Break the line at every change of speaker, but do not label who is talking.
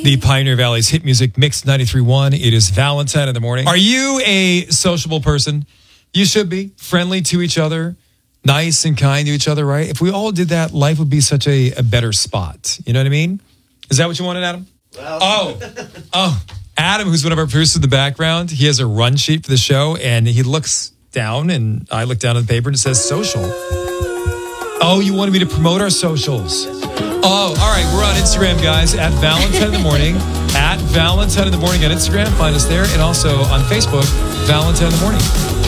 The Pioneer Valley's hit music mix 93.1. It is Valentine in the morning. Are you a sociable person? You should be. Friendly to each other. Nice and kind to each other, right? If we all did that, life would be such a better spot. You know what I mean? Is that what you wanted, Adam?
Well.
Oh. Adam, who's one of our producers in the background, he has a run sheet for the show, and he looks down, and I look down at the paper, and it says social. Oh, you wanted me to promote our socials. Oh, all right. We're on Instagram, guys, at Valentine in the Morning. At Valentine in the Morning on Instagram. Find us there. And also on Facebook, Valentine in the Morning.